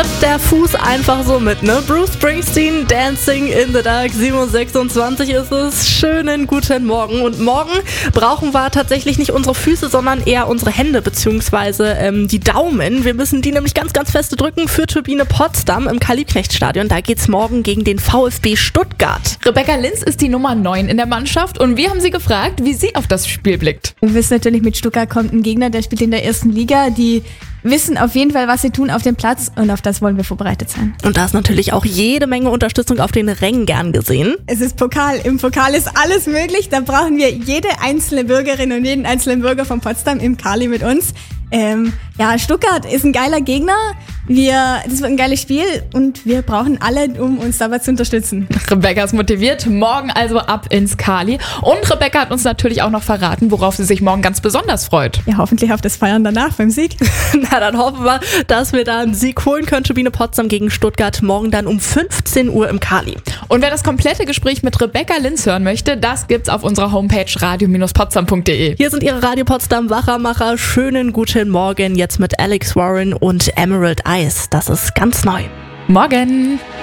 trippt der Fuß einfach so mit, ne? Bruce Springsteen, Dancing in the Dark, 7:26 ist es. Schönen guten Morgen. Und morgen brauchen wir tatsächlich nicht unsere Füße, sondern eher unsere Hände bzw. die Daumen. Wir müssen die nämlich ganz, ganz feste drücken für Turbine Potsdam im Karl-Liebknecht-Stadion. Da geht's morgen gegen den VfB Stuttgart. Rebecca Linz ist die Nummer 9 in der Mannschaft und wir haben sie gefragt, wie sie auf das Spiel blickt. Wir wissen natürlich, mit Stuttgart kommt ein Gegner, der spielt in der ersten Liga. Die wissen auf jeden Fall, was sie tun auf dem Platz und auf das wollen wir vorbereitet sein. Und da ist natürlich auch jede Menge Unterstützung auf den Rängen gern gesehen. Es ist Pokal. Im Pokal ist alles möglich. Da brauchen wir jede einzelne Bürgerin und jeden einzelnen Bürger von Potsdam im Kali mit uns. Stuttgart ist ein geiler Gegner. Das wird ein geiles Spiel und wir brauchen alle, um uns dabei zu unterstützen. Rebecca ist motiviert, morgen also ab ins Kali. Und Rebecca hat uns natürlich auch noch verraten, worauf sie sich morgen ganz besonders freut. Ja, hoffentlich auf das Feiern danach beim Sieg. Na, dann hoffen wir, dass wir da einen Sieg holen können. Turbine Potsdam gegen Stuttgart morgen dann um 15 Uhr im Kali. Und wer das komplette Gespräch mit Rebecca Linz hören möchte, das gibt's auf unserer Homepage radio-potsdam.de. Hier sind Ihre Radio Potsdam Wachermacher. Schönen guten Morgen jetzt mit Alex Warren und Emerald Eyes. Das ist ganz neu. Morgen!